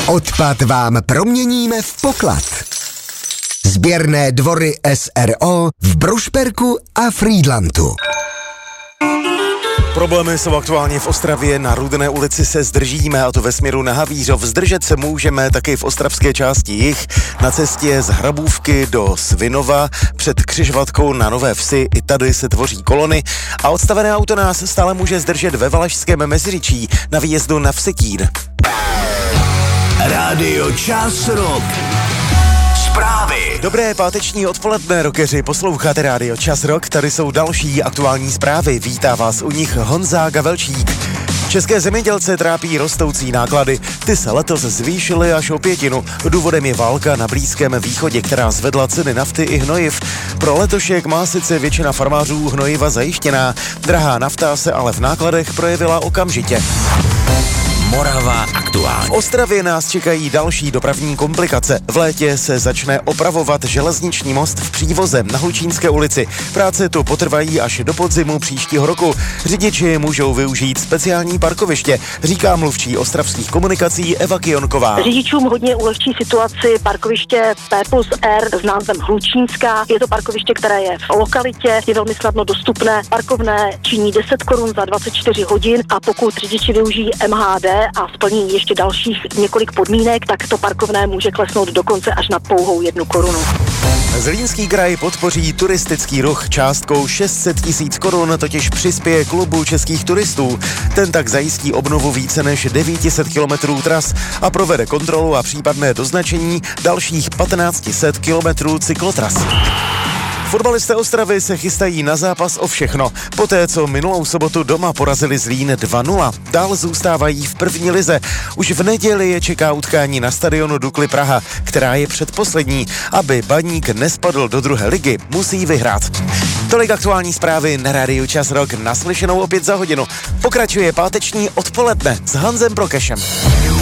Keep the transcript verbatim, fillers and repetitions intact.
Odpad vám proměníme v poklad. Sběrné dvory S R O v Brušperku a Frýdlantu. Problémy jsou aktuálně v Ostravě, na Rudné ulici se zdržíme, a to ve směru na Havířov. Zdržet se můžeme taky v ostravské části jih, na cestě z Hrabůvky do Svinova, před křižovatkou na Nové Vsi, i tady se tvoří kolony a odstavené auto nás stále může zdržet ve Valašském Meziříčí na výjezdu na Vsetín. Rádio Čas Rock. Zprávy. Dobré páteční odpoledne, rockeři, posloucháte Rádio Čas Rock, tady jsou další aktuální zprávy, vítá vás u nich Honza Gavelčík. České zemědělce trápí rostoucí náklady, ty se letos zvýšily až o pětinu. Důvodem je válka na Blízkém východě, která zvedla ceny nafty i hnojiv. Pro letošek má sice většina farmářů hnojiva zajištěná, drahá nafta se ale v nákladech projevila okamžitě. Morava aktuálně. V Ostravě nás čekají další dopravní komplikace. V létě se začne opravovat železniční most v Přívoze na Hlučínské ulici. Práce tu potrvají až do podzimu příštího roku. Řidiči můžou využít speciální parkoviště, říká mluvčí ostravských komunikací Eva Kionková. Řidičům hodně ulehčí situaci parkoviště P plus R s názvem Hlučínská. Je to parkoviště, které je v lokalitě, je velmi snadno dostupné. Parkovné činí deset korun za dvacet čtyři hodin a pokud řidiči využijí M H D a splní ještě dalších několik podmínek, tak to parkovné může klesnout dokonce až na pouhou jednu korunu. Zlínský kraj podpoří turistický ruch částkou šest set tisíc korun, totiž přispěje klubu českých turistů. Ten tak zajistí obnovu více než devět set kilometrů tras a provede kontrolu a případné doznačení dalších patnáct set kilometrů cyklotras. Fotbalisté Ostravy se chystají na zápas o všechno. Poté, co minulou sobotu doma porazili Zlín dva nula, dál zůstávají v první lize. Už v neděli je čeká utkání na stadionu Dukly Praha, která je předposlední. Aby Baník nespadl do druhé ligy, musí vyhrát. Tolik aktuální zprávy na Rádiu Čas Rock, naslyšenou opět za hodinu. Pokračuje páteční odpoledne s Hanzem Prokešem.